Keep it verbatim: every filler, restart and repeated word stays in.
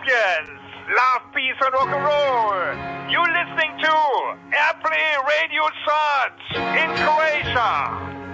champions, love, peace, and rock and roll. You're listening to Airplay Radio Search in Croatia.